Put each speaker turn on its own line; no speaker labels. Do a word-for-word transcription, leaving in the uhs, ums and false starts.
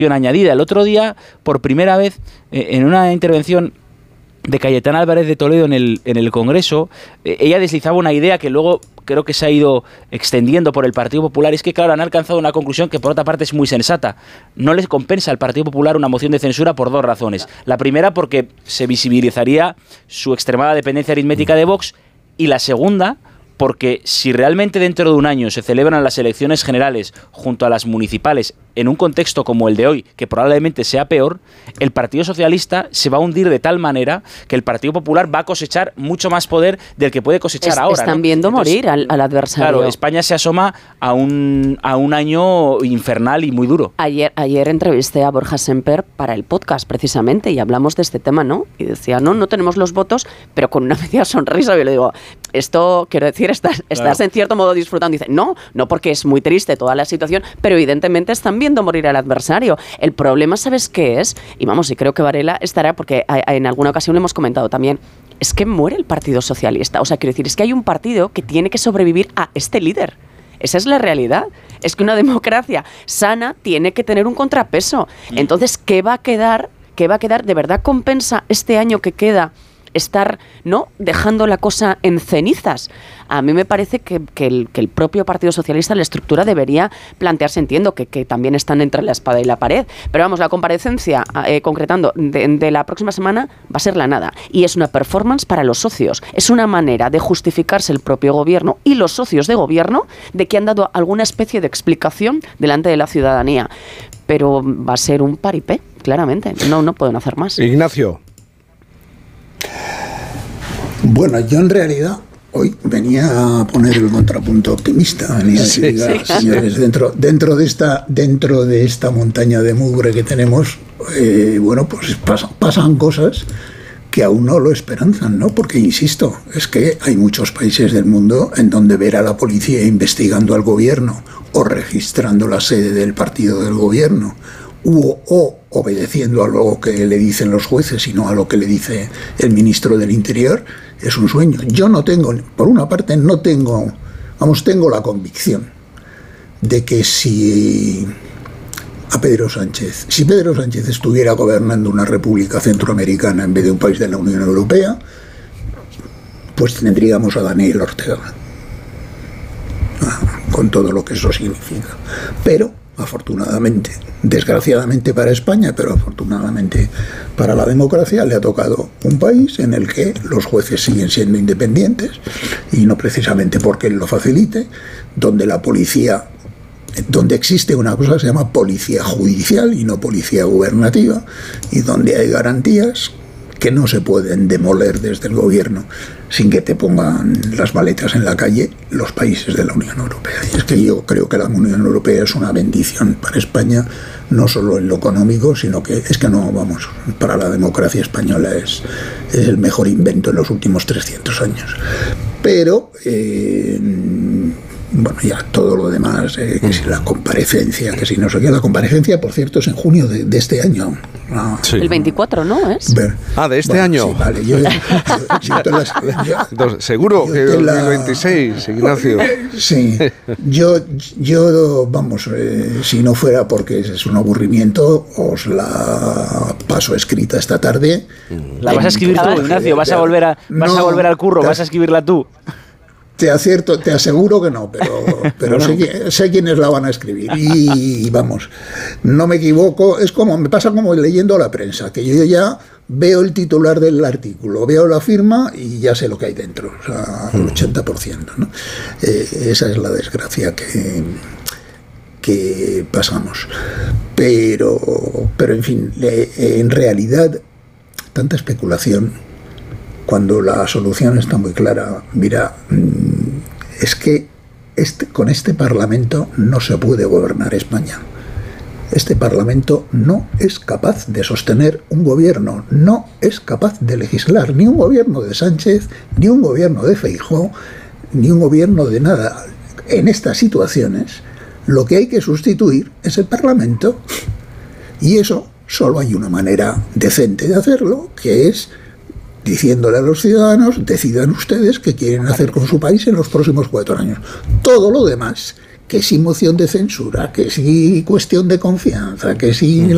añadida. El otro día, por primera vez, eh, en una intervención de Cayetana Álvarez de Toledo en el, en el Congreso, eh, ella deslizaba una idea que luego creo que se ha ido extendiendo por el Partido Popular. Es que, claro, han alcanzado una conclusión que por otra parte es muy sensata. No les compensa al Partido Popular una moción de censura por dos razones. La primera, porque se visibilizaría su extremada dependencia aritmética de Vox, y la segunda, porque si realmente dentro de un año se celebran las elecciones generales junto a las municipales en un contexto como el de hoy, que probablemente sea peor, el Partido Socialista se va a hundir de tal manera que el Partido Popular va a cosechar mucho más poder del que puede cosechar
es,
ahora.
Están
¿no?
viendo
Entonces,
morir al, al adversario.
Claro, España se asoma a un, a un año infernal y muy duro.
Ayer, ayer entrevisté a Borja Semper para el podcast, precisamente, y hablamos de este tema, ¿no? Y decía, no, no tenemos los votos, pero con una media sonrisa. Yo le digo, esto, quiero decir, estás, estás claro. en cierto modo disfrutando. Dice, no, no porque es muy triste toda la situación, pero evidentemente están viendo morir al adversario. El problema, ¿sabes qué es? Y vamos, y creo que Varela estará, porque en alguna ocasión le hemos comentado también, es que muere el Partido Socialista. O sea, quiero decir, es que hay un partido que tiene que sobrevivir a este líder. Esa es la realidad. Es que una democracia sana tiene que tener un contrapeso. Entonces, ¿qué va a quedar? ¿Qué va a quedar? ¿De verdad compensa este año que queda estar, ¿no?, dejando la cosa en cenizas? A mí me parece que, que, el, que el propio Partido Socialista, la estructura, debería plantearse, entiendo que, que también están entre la espada y la pared, pero vamos, la comparecencia, eh, concretando, de, de la próxima semana va a ser la nada, y es una performance para los socios, es una manera de justificarse el propio gobierno y los socios de gobierno de que han dado alguna especie de explicación delante de la ciudadanía, pero va a ser un paripé, claramente, no, no pueden hacer más.
Ignacio.
Bueno, yo en realidad hoy venía a poner el contrapunto optimista, venía a decir, sí, sí. señores, dentro, dentro de esta, dentro de esta montaña de mugre que tenemos, eh, bueno, pues pasan, pasan cosas que aún no lo esperanzan, ¿no? Porque, insisto, es que hay muchos países del mundo en donde ver a la policía investigando al gobierno o registrando la sede del partido del gobierno u, o obedeciendo a lo que le dicen los jueces y no a lo que le dice el ministro del Interior, es un sueño. Yo no tengo, por una parte, no tengo, vamos, tengo la convicción de que si a Pedro Sánchez, si Pedro Sánchez estuviera gobernando una república centroamericana en vez de un país de la Unión Europea, pues tendríamos a Daniel Ortega, con todo lo que eso significa. Pero afortunadamente, desgraciadamente para España, pero afortunadamente para la democracia, le ha tocado un país en el que los jueces siguen siendo independientes, y no precisamente porque él lo facilite, donde la policía, donde existe una cosa que se llama policía judicial y no policía gubernativa, y donde hay garantías que no se pueden demoler desde el gobierno sin que te pongan las maletas en la calle los países de la Unión Europea. Y es que yo creo que la Unión Europea es una bendición para España, no solo en lo económico, sino que es que no, vamos, para la democracia española es, es el mejor invento en los últimos trescientos años. Pero, eh, bueno, ya todo lo demás, eh, que si la comparecencia, que si no sé qué, la comparecencia, por cierto, es en junio de, de este año. Ah,
sí. El veinticuatro, ¿no? ¿Es?
Ver, ah, de este
bueno,
año.
Sí, vale, yo, yo, yo, yo las, yo,
Entonces, seguro
yo
que dos mil
la,
veintiséis, Ignacio.
Sí, yo, yo vamos, eh, si no fuera porque es un aburrimiento, os la paso escrita esta tarde.
La vas a escribir tú, Ignacio, vas a volver a, vas no, a volver al curro, vas a escribirla tú.
Te acierto, te aseguro que no, pero, pero no, no. Sé, sé quiénes la van a escribir. Y, y vamos, no me equivoco, es como, me pasa como leyendo la prensa, que yo ya veo el titular del artículo, veo la firma y ya sé lo que hay dentro, o sea, el ochenta por ciento, ¿no? Eh, esa es la desgracia que, que pasamos. Pero, pero en fin, en realidad, tanta especulación, cuando la solución está muy clara. Mira, es que este, con este Parlamento no se puede gobernar España. Este Parlamento no es capaz de sostener un gobierno, no es capaz de legislar, ni un gobierno de Sánchez, ni un gobierno de Feijóo, ni un gobierno de nada. En estas situaciones, lo que hay que sustituir es el Parlamento. Y eso solo hay una manera decente de hacerlo, que es diciéndole a los ciudadanos, decidan ustedes qué quieren hacer con su país en los próximos cuatro años. Todo lo demás, que si moción de censura, que si cuestión de confianza, que si